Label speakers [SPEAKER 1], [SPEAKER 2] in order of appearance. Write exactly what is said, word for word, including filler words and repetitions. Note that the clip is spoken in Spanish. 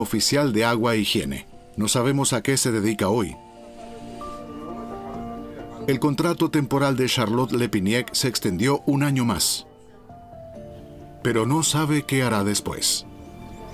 [SPEAKER 1] oficial de agua e higiene. No sabemos a qué se dedica hoy. El contrato temporal de Charlotte Lepiniec se extendió un año más, pero no sabe qué hará después.